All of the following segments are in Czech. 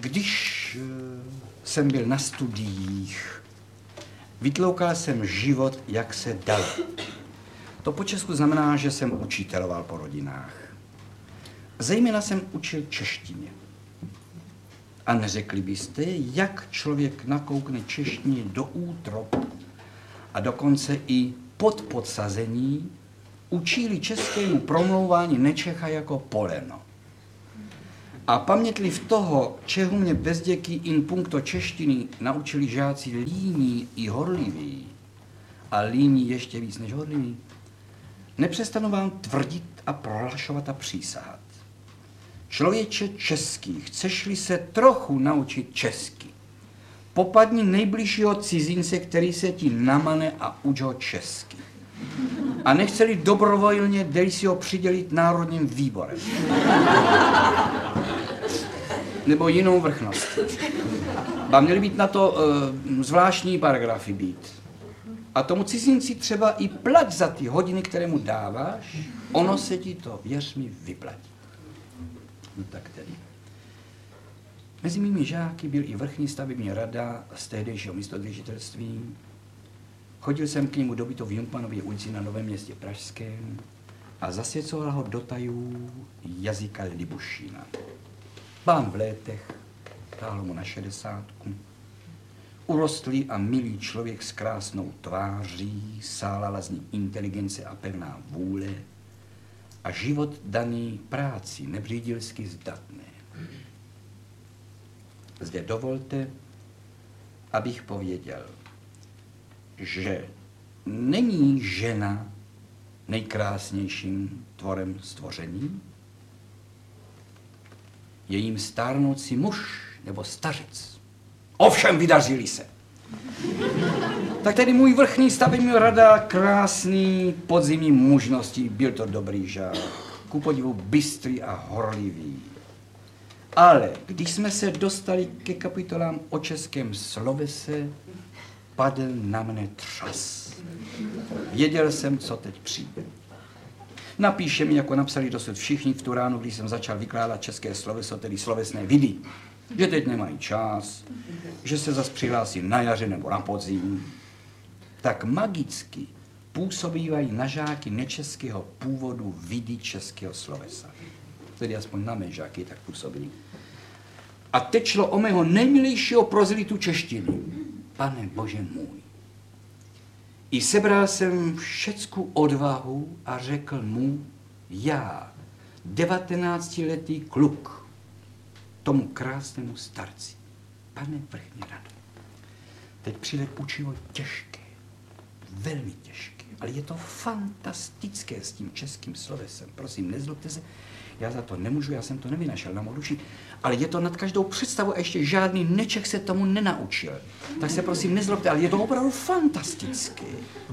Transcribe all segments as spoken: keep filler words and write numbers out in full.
když jsem byl na studiích, vytloukal jsem život, jak se dalo. To po česku znamená, že jsem učiteloval po rodinách. Zejména jsem učil češtině. A neřekli byste, jak člověk nakoukne češtině do útrob a dokonce i pod podsazení učili českému promlouvání Nečecha jako poleno. A pamětliv toho, čeho mě bezděky in puncto češtiny naučili žáci líní i horliví, a líní ještě víc než horliví, nepřestanu vám tvrdit a prohlašovat a přísahat. Člověče český, chceš-li se trochu naučit česky, popadni nejbližšího cizince, který se ti namane a uč ho česky. A nechceli dobrovolně, dej si ho přidělit národním výborem. Nebo jinou vrchnost. A měly být na to uh, zvláštní paragrafy být. A tomu cizinci třeba i plať za ty hodiny, které mu dáváš, ono se ti to, věř mi, vyplatí. No tak tedy. Mezi mými žáky byl i vrchní stavební rada z tehdejšího místodržitelství. Chodil jsem k němu dobyto v Jumpanově ulici na Novém Městě pražském a zasvěcoval ho do tajů jazyka Libušina. Pán v létech, táhlo mu na šedesátku, urostlý a milý člověk s krásnou tváří, sálala z ní inteligence a pevná vůle a život daný práci nebřídilsky zdatné. Zde dovolte, abych pověděl, že není žena nejkrásnějším tvorem stvoření, je jim stárnoucí muž nebo stařec. Ovšem vydařili se. Tak tedy můj vrchní stavební rada, krásný podzimní mužností, byl to dobrý žák, ku podivu bystrý a horlivý. Ale když jsme se dostali ke kapitolám o českém slovese, padl na mne třas. Věděl jsem, co teď přijde. Napíše mi, jako napsali dosud všichni v tu ránu, když jsem začal vykládat české sloveso, tedy slovesné vidy, že teď nemají čas, že se zas přihlásí na jaře nebo na podzim. Tak magicky působívají na žáky nečeského původu vidy českého slovesa. Tedy aspoň na mé žáky tak působí. A teď šlo o mého nejmilejšího prozelitu češtiny. Pane Bože můj. I sebral jsem všecku odvahu a řekl mu, já, devatenáctiletý kluk, tomu krásnému starci, pane vrchní rado, teď přijde učivo těžké, velmi těžké, ale je to fantastické s tím českým slovesem. Prosím, nezlobte se, já za to nemůžu, já jsem to nevynašel na mou duši, ale je to nad každou představu a ještě žádný Nečech se tomu nenaučil. Tak se prosím nezlobte, ale je to opravdu fantastické.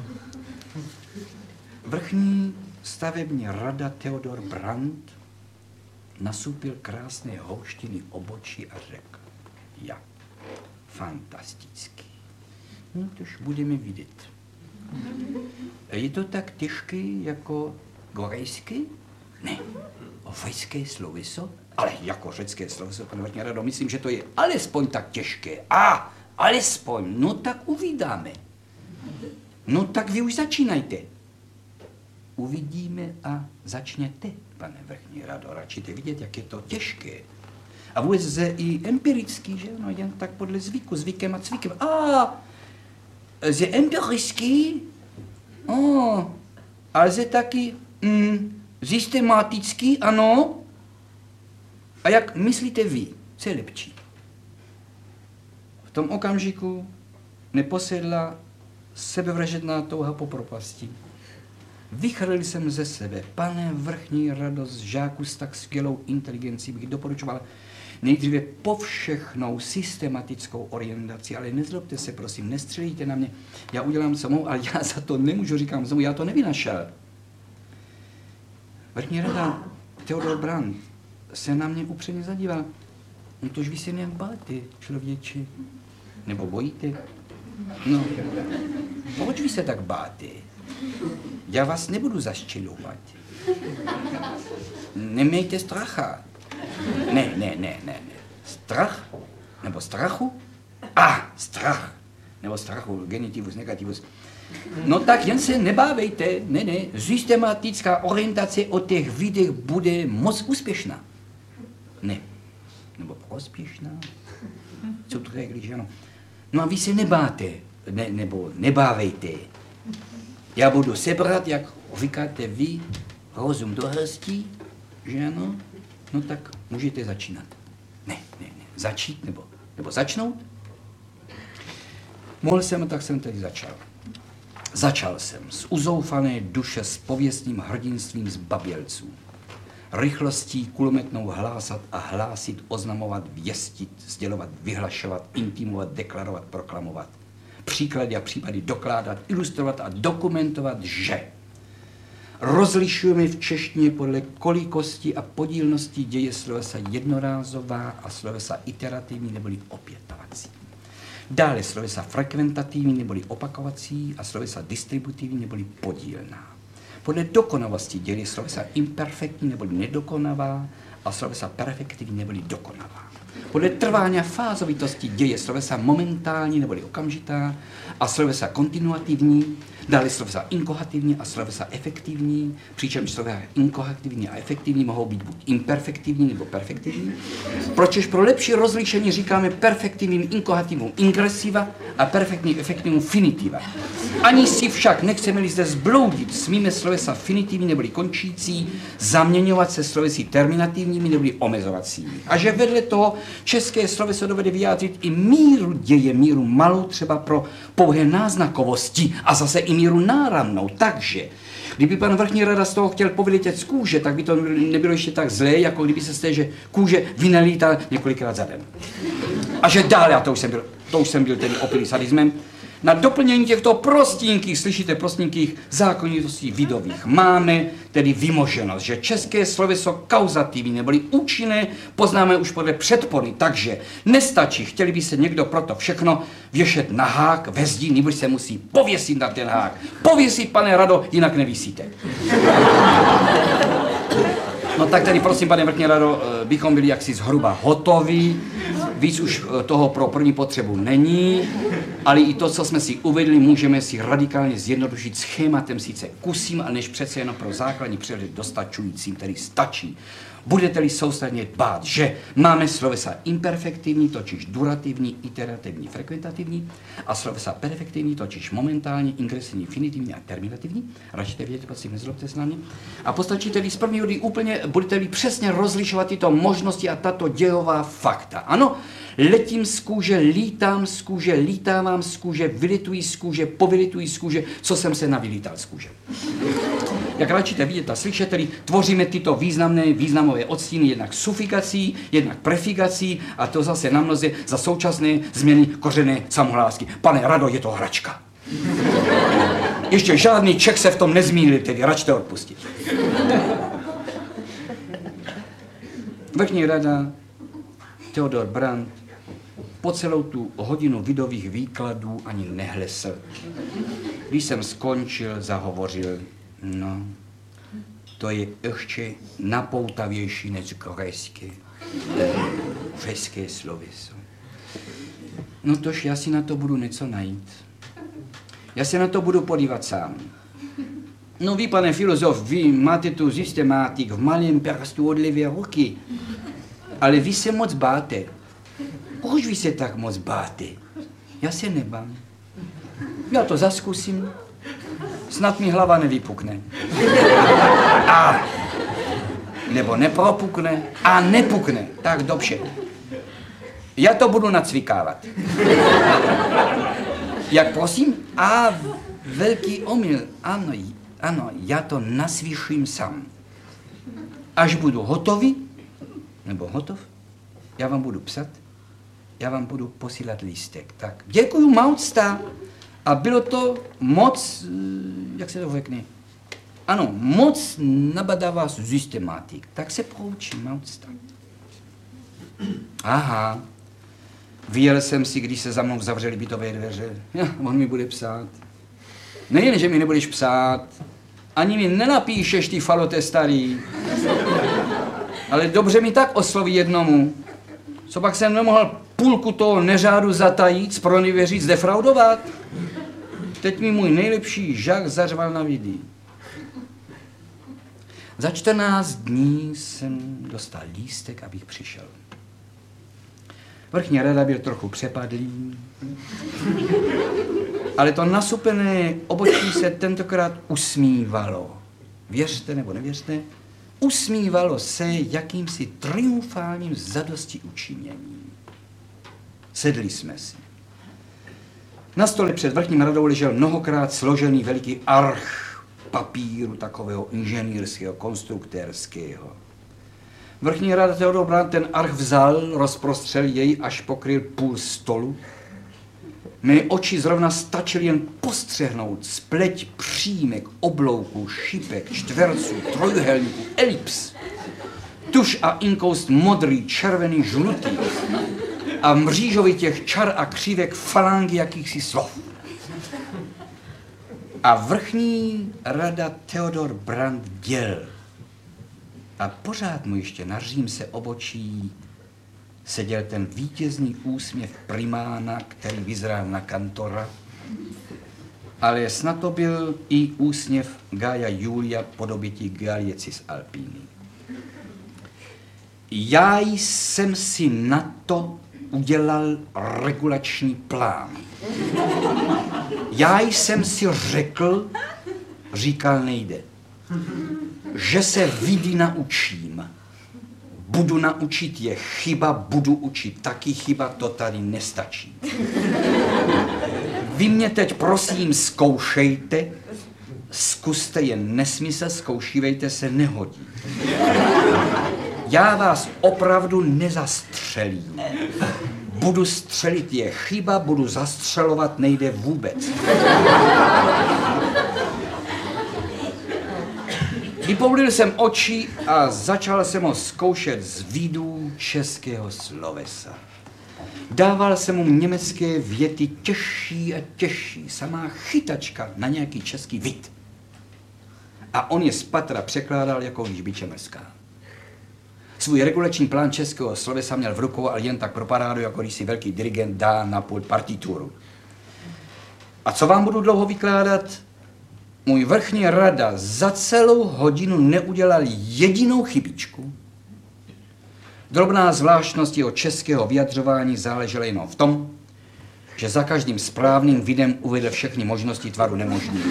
Vrchní stavební rada Theodor Brandt nasupil krásné houštiny obočí a řekl, ja, fantastický. No tož budeme vidět. Je to tak těžké jako korejský? Ne. Ovejské sloveso? Ale jako řecké sloveso, pane vrchní rado, myslím, že to je alespoň tak těžké. A, alespoň, no tak uvidíme. No tak vy už začínajte. Uvidíme a začněte, pane vrchní rado, radšíte vidět, jak je to těžké. A vůbec ze i empirický, že no, jen tak podle zvyku, zvykem a cvikem. A, ze empirický? Oh, ale ze taky, mm, systematický, ano. A jak myslíte vy, co je lepší? V tom okamžiku neposedla sebevražedná touha po propasti. Vychrlil jsem ze sebe, pane vrchní radost žáků s tak skvělou inteligencí bych doporučoval nejdříve povšechnou systematickou orientaci, ale nezlobte se, prosím, nestřelíte na mě, já udělám co mohu, ale já za to nemůžu, říkám znovu, já to nevynašel. Vrchní rada Theodor Brandt se na mě upřímně zadíval. No tož vy se nějak báte, člověče. Nebo bojíte? No, proč vy se tak báte? Já vás nebudu zaštělovat. Nemějte stracha. Ne, ne, ne, ne, ne. Strach nebo strachu? A, strach nebo strachu, genitivus, negativus. No tak jen se nebávejte, ne, ne, systematická orientace o těch videch bude moc úspěšná. Ne, nebo prospěšná. Co to je, když ano? No a vy se nebáte, ne, nebo nebávejte. Já budu sebrat, jak říkáte vy, rozum do hrstí, že ano? No tak můžete začínat. Ne, ne, ne, začít nebo, nebo začnout? Mohl jsem, tak jsem tedy začal. Začal jsem z uzoufané duše s pověstným hrdinstvím zbabělců. Rychlostí kulometnou hlásat a hlásit, oznamovat, věstit, sdělovat, vyhlašovat, intimovat, deklarovat, proklamovat. Příklady a případy dokládat, ilustrovat a dokumentovat, že rozlišujeme v češtině podle kolikosti a podílnosti děje slovesa jednorázová a slovesa iterativní neboli opětovací. Dále slovesa frekventativní neboli opakovací a slovesa distributivní neboli podílná. Podle dokonalosti dělí slovesa imperfektní neboli nedokonavá a slovesa perfektivní neboli dokonavá. Podle trvání a fázovitosti děje slovesa momentální neboli okamžitá a slovesa kontinuativní, dále slovesa inkohativní a slovesa efektivní, přičemž slovesa inkohativní a efektivní mohou být buď imperfektivní nebo perfektivní. Pročež pro lepší rozlišení říkáme perfektivním inkohativum ingresiva a perfektním efektivum finitiva. Ani si však nechceme-li zde zbloudit, smíme slovesa finitivní neboli končící zaměňovat se slovesy terminativními neboli omezovacími. A že vedle toho české sloveso dovede vyjádřit i míru děje, míru malou třeba pro pouhé náznakovosti a zase i míru náramnou. Takže, kdyby pan vrchní rada z toho chtěl povyletět z kůže, tak by to nebylo ještě tak zlé, jako kdyby se z té, že kůže vynelítal několikrát za den. A že dále, a to už jsem byl, to už jsem byl tedy opilý sadismem, na doplnění těchto prostinských, slyšíte, prostinských zákonitostí vidových máme tedy vymoženost, že české sloveso kauzativní neboli účinné poznáme už podle předpony, takže nestačí, chtěli by se někdo proto všechno věšet na hák ve zdi, nebo se musí pověsit na ten hák. Pověsit, pane Rado, jinak nevisíte. No tak tedy prosím, pane vrchní rado, bychom byli jaksi zhruba hotoví. Víc už toho pro první potřebu není, ale i to, co jsme si uvedli, můžeme si radikálně zjednodušit schématem sice kusím, ale než přece jenom pro základní přehled dostačujícím, který stačí. Budete-li soustavně dbát, že máme slovesa imperfektivní, totiž durativní, iterativní, frekventativní, a slovesa perfektivní, totiž momentální, ingresivní, finitivní a terminativní. Radšíte vědět, prosím, nezlobte s námi. A postačíte-li z první hody úplně, budete-li přesně rozlišovat tyto možnosti a tato dějová fakta. Ano, letím z kůže, lítám z kůže, lítávám z kůže, vylituji z kůže, povylituji z kůže, co jsem se navylítal z kůže. Jak radšíte vidět a slyšet, tedy tvoříme tyto významné významové odstíny jednak sufikací, jednak prefigací a to zase na mnoze za současné změny kořené samohlásky. Pane Rado, je to hračka. Ještě žádný Čech se v tom nezmínil, tedy račte odpustit. Vrchní rada Theodor Brandt po celou tu hodinu vidových výkladů ani nehlesl. Když jsem skončil, zahovořil, no, to je ještě napoutavější než korejské, české sloveso. No tož já si na to budu něco najít. Já se na to budu podívat sám. No vy, pane filozof, vy máte tu systematik v malém prstu od levé ruky, ale vy se moc báte. Proč vy se tak moc báte? Já se nebám. Já to zaskusím. Snad mi hlava nevypukne. A nebo nepropukne a nepukne. Tak dobře. Já to budu nacvikávat. Jak prosím? A velký omyl. Ano, ano, já to naslyším sám. Až budu hotový, nebo hotov, já vám budu psat, já vám budu posílat lístek. Tak, děkuju moc. A bylo to moc, jak se to řekne, ano, moc nabadává systematik. Tak se poučím moc. Aha, vyjel jsem si, když se za mnou zavřeli bytové dveře. Ja, on mi bude psát. Nejen, že mi nebudeš psát, ani mi nenapíšeš ty falote starý, ale dobře mi tak osloví jednomu. Co pak jsem nemohl půlku toho neřádu zatajít, zpronevěřit, zdefraudovat? Teď mi můj nejlepší žák zařval na vidí. Za čtrnáct dní jsem dostal lístek, abych přišel. Vrchní rada byl trochu přepadlý, ale to nasupené obočí se tentokrát usmívalo. Věřte nebo nevěřte, usmívalo se jakýmsi triumfálním zadosti učiněním. Sedli jsme si. Na stole před vrchním radou ležel mnohokrát složený veliký arch papíru takového inženýrského, konstruktérského. Vrchní rada Theodor Brandt ten arch vzal, rozprostřel jej, až pokryl půl stolu. Mé oči zrovna stačily jen postřehnout spleť přímek, oblouků, šipek, čtverců, trojuhelníků, elips, tuš a inkoust modrý, červený, žlutý a mřížovitých čar a křívek falangy jakýchsi slov. A vrchní rada Theodor Brandt děl. A pořád mu ještě na římse obočí seděl ten vítězný úsměv primána, který vyzral na kantora, ale snad to byl i úsměv Gaia Julia podobití Galie Cis Alpini. Já jsem si na to udělal regulační plán. Já jsem si řekl, říkal nejde, že se vidy naučím. Budu naučit je chyba, budu učit taky chyba, to tady nestačí. Vy mě teď prosím zkoušejte, zkuste jen nesmysl, zkoušívejte se, nehodí. Já vás opravdu nezastřelím. Budu střelit je chyba, budu zastřelovat nejde vůbec. Vypoulil jsem oči a začal jsem ho zkoušet z vidů českého slovesa. Dával jsem mu německé věty těžší a těžší, samá chytačka na nějaký český vid. A on je z patra překládal, jako když by čemrská. Svůj regulační plán českého slovesa měl v rukou, ale jen tak pro parádu, jako když si velký dirigent dá na pult partituru. A co vám budu dlouho vykládat? Můj vrchní rada za celou hodinu neudělal jedinou chybičku. Drobná zvláštnost jeho českého vyjadřování záležela jenom v tom, že za každým správným videm uvedl všechny možnosti tvaru nemožný.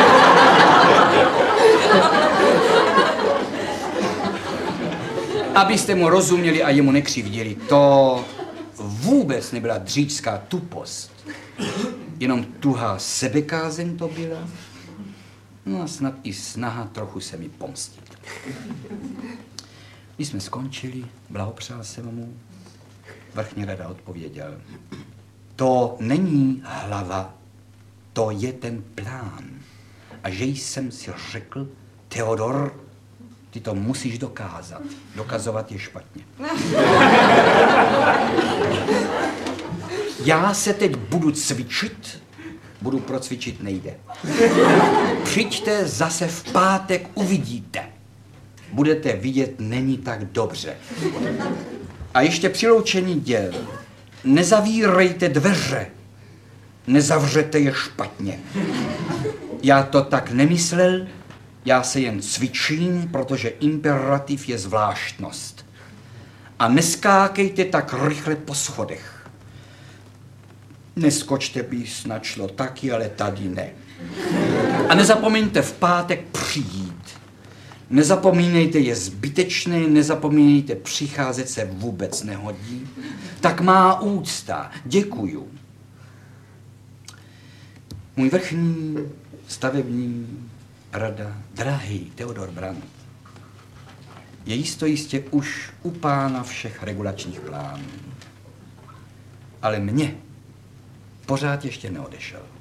Abyste mu rozuměli a jemu nekřivděli, to vůbec nebyla dříčská tupost. Jenom tuhá sebekázeň to byla. No a snad i snaha trochu se mi pomstit. Když jsme skončili, blahopřál jsem mu. Vrchní rada odpověděl. To není hlava, to je ten plán. A že jsem si řekl, Theodor, ty to musíš dokázat. Dokazovat je špatně. Já se teď budu cvičit, budu procvičit nejde. Přijďte zase v pátek, uvidíte. Budete vidět, není tak dobře. A ještě přiloučení děl. Nezavírejte dveře. Nezavřete je špatně. Já to tak nemyslel, já se jen cvičím, protože imperativ je zvláštnost. A neskákejte tak rychle po schodech. Neskočte, by snad šlo taky, ale tady ne. A nezapomeňte v pátek přijít. Nezapomínejte, je zbytečné, nezapomínejte, přicházet se vůbec nehodí. Tak má úcta, děkuju. Můj vrchní stavební rada, drahý Theodor Brandt, je jisto jistě už u pána všech regulačních plánů. Ale mě pořád ještě neodešel.